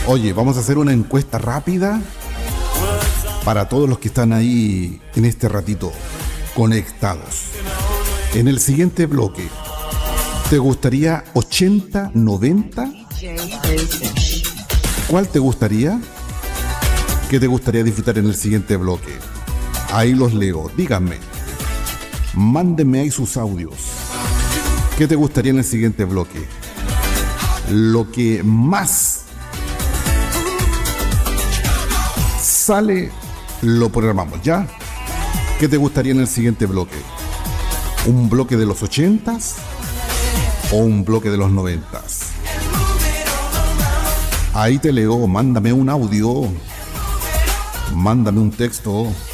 Oye, vamos a hacer una encuesta rápida para todos los que están ahí en este ratito conectados. En el siguiente bloque, ¿te gustaría 80, 90? ¿Cuál te gustaría? ¿Qué te gustaría disfrutar en el siguiente bloque? Ahí los leo, díganme. Mándenme ahí sus audios. ¿Qué te gustaría en el siguiente bloque? Lo que más sale, lo programamos, ¿ya? ¿Qué te gustaría en el siguiente bloque? ¿Un bloque de los 80s o un bloque de los 90s? Ahí te leo, mándame un audio, mándame un texto.